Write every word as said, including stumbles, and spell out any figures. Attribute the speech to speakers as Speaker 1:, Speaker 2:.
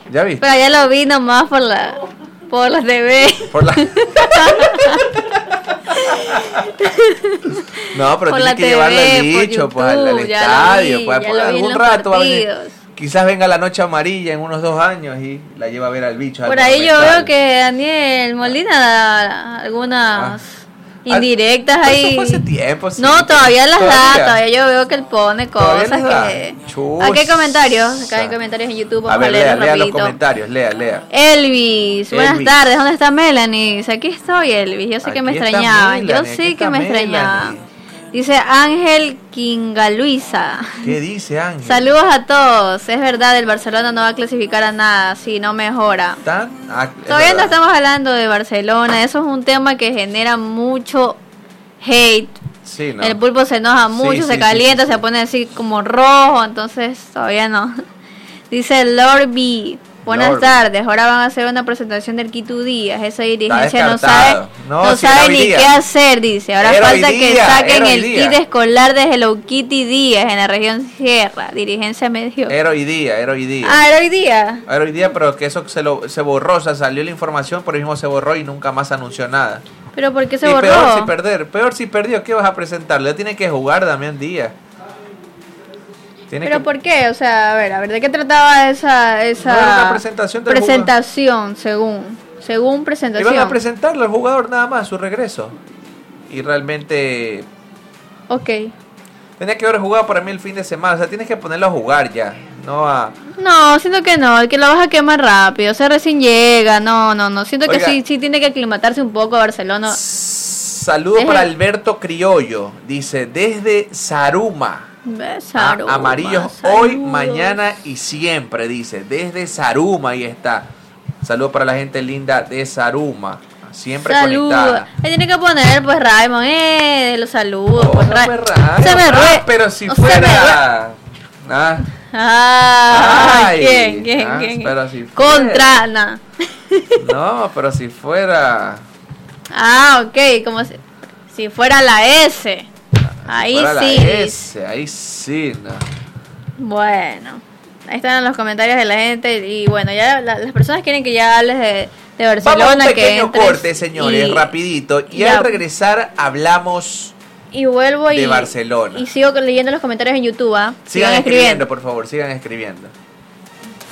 Speaker 1: ¿Ya viste?
Speaker 2: Pero ya lo vi nomás por la por la T V.
Speaker 1: Por la... No, pero
Speaker 2: por
Speaker 1: tienes que llevarle al bicho, pues, al, al estadio, pues, por algún rato va a venir. Quizás venga la noche amarilla en unos dos años y la lleva a ver al bicho.
Speaker 2: Por ahí yo veo que Daniel Molina da algunas ah. indirectas
Speaker 1: ah,
Speaker 2: ahí.
Speaker 1: Eso fue hace tiempo, sí.
Speaker 2: No, todavía las
Speaker 1: ¿Todavía?
Speaker 2: da, todavía yo veo que él pone cosas que... Acá hay comentarios, acá hay comentarios en YouTube.
Speaker 1: A ver, lea, lea los comentarios, lea, lea.
Speaker 2: Elvis, buenas Elvis. tardes, ¿dónde está Melanie? Aquí estoy, Elvis, yo sé aquí que me extrañaban, yo sé que me extrañaban. Dice Ángel Kingaluisa.
Speaker 1: ¿Qué dice Ángel?
Speaker 2: Saludos a todos. Es verdad, el Barcelona no va a clasificar a nada si no mejora.
Speaker 1: ¿Tan? Ah,
Speaker 2: Todavía
Speaker 1: verdad.
Speaker 2: no estamos hablando de Barcelona. Eso es un tema que genera mucho hate.
Speaker 1: Sí, ¿no?
Speaker 2: El pulpo se enoja mucho, sí, se sí, calienta, sí, sí, sí. se pone así como rojo. Entonces todavía no. Dice Lord B. Buenas Lord. tardes, ahora van a hacer una presentación del Quito Díaz. Esa dirigencia no sabe, no, no si sabe ni qué hacer, dice. Ahora era falta que día, saquen el kit escolar de Hello Kitty Díaz en la región Sierra. Dirigencia medio.
Speaker 1: Era hoy día, era hoy día.
Speaker 2: Ah, era hoy día.
Speaker 1: Era hoy día, pero que eso se, lo, se borró, o sea, salió la información, pero mismo se borró y nunca más anunció nada.
Speaker 2: ¿Pero por qué se
Speaker 1: y
Speaker 2: borró?
Speaker 1: Peor si perder, peor si perdió, ¿qué vas a presentar? Le tiene que jugar Damián Díaz.
Speaker 2: ¿Pero que... por qué? O sea, a ver, a ver, ¿de qué trataba esa esa
Speaker 1: no, una presentación, del
Speaker 2: presentación según según presentación?
Speaker 1: Iban a presentarle al jugador nada más su regreso. Y realmente
Speaker 2: Ok.
Speaker 1: Tenía que haber jugado para mí el fin de semana, o sea, tienes que ponerlo a jugar ya, no a...
Speaker 2: No, siento que no, que lo vas a quemar rápido, o sea, recién llega, no, no, no, siento Oiga, que sí, sí tiene que aclimatarse un poco a Barcelona.
Speaker 1: Saludo para Alberto Criollo, dice, desde Zaruma.
Speaker 2: Saruma,
Speaker 1: A, amarillos saludos. Hoy, mañana y siempre, dice. Desde Zaruma, ahí está. Saludos para la gente linda de Zaruma. Siempre
Speaker 2: Saludos.
Speaker 1: Conectada.
Speaker 2: Ahí tiene que poner, pues, Raymond, eh, los saludos.
Speaker 1: Oh,
Speaker 2: pues,
Speaker 1: no
Speaker 2: Ra
Speaker 1: me rayo,
Speaker 2: se me
Speaker 1: ah,
Speaker 2: rue
Speaker 1: pero si
Speaker 2: no
Speaker 1: fuera... Ah.
Speaker 2: Ah,
Speaker 1: Ay,
Speaker 2: ¿quién, quién,
Speaker 1: ah,
Speaker 2: quién?
Speaker 1: Pero si
Speaker 2: Contra, nah.
Speaker 1: No, pero si fuera...
Speaker 2: Ah, ok, como si, si fuera la S. Ahí
Speaker 1: si fuera
Speaker 2: sí.
Speaker 1: La S, ahí sí, no.
Speaker 2: Bueno, ahí están los comentarios de la gente. Y bueno, ya la, las personas quieren que ya hables de, de Barcelona.
Speaker 1: Vamos a un pequeño
Speaker 2: que
Speaker 1: corte, señores,
Speaker 2: y,
Speaker 1: rapidito. Y
Speaker 2: ya,
Speaker 1: al regresar hablamos
Speaker 2: y vuelvo
Speaker 1: de
Speaker 2: y,
Speaker 1: Barcelona.
Speaker 2: Y sigo leyendo los comentarios en YouTube. ¿eh?
Speaker 1: Sigan, sigan escribiendo, escribiendo, por favor, sigan escribiendo.